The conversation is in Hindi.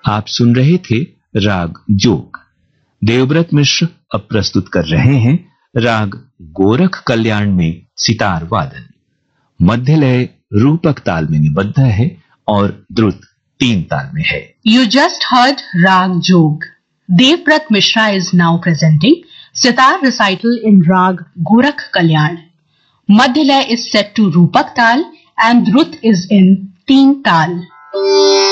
आप सुन रहे थे राग जोग। देवव्रत मिश्र अब प्रस्तुत कर रहे हैं राग गोरख कल्याण में सितार वादन। मध्य लय रूपक ताल में निबद्ध है और द्रुत 3 ताल में है। You just heard Rag Jog. Devvrat Mishra is now presenting sitar recital in Rag Gorakh Kalyan. Madhya Lay is set to Rupak Tal and Drut is in 3 Tal.